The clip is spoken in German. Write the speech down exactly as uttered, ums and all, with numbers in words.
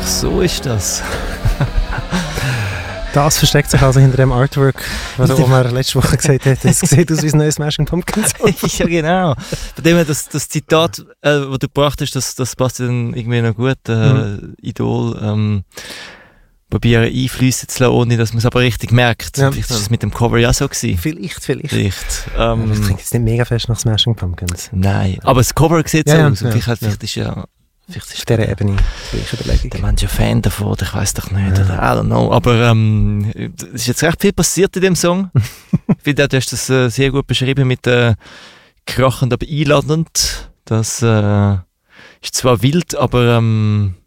Ach, so ist das. Das versteckt sich also hinter dem Artwork, was Omar letzte Woche gesagt hat. Es sieht aus wie ein neues Smashing Pumpkins. Ja, genau. Bei dem das, das Zitat, äh, das du gebracht hast, das, das passt dann irgendwie noch gut. Äh, mhm. Idol ähm, probieren einfließen zu lassen, ohne dass man es aber richtig merkt. Ja. Vielleicht war es mit dem Cover ja so gewesen. Vielleicht, vielleicht. Vielleicht. Ähm, ich trinke jetzt nicht mega fest nach Smashing Pumpkins. Nein, aber das Cover sieht ja, so ja, aus. Ja, vielleicht, halt, ja. vielleicht ist ja... Vielleicht ist auf dieser Ebene gleiche Überlegung. Der Mensch ist ja Fan davon, oder ich weiss doch nicht, ja. oder I don't know. Aber ähm, es ist jetzt recht viel passiert in dem Song. Ich finde, du hast das äh, sehr gut beschrieben mit äh, krachend, aber einladend. Das äh, ist zwar wild, aber ähm,